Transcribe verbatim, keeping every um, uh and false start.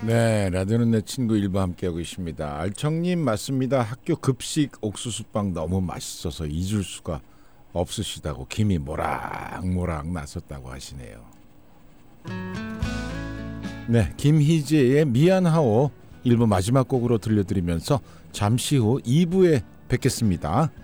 네, 라디오는 내 친구 일부 함께하고 있습니다. 알청님 맞습니다. 학교 급식 옥수수빵 너무 맛있어서 잊을 수가 없으시다고 김이 모락모락 났었다고 하시네요. 네, 김희재의 미안하오 일부 마지막 곡으로 들려드리면서 잠시 후 이 부에 뵙겠습니다.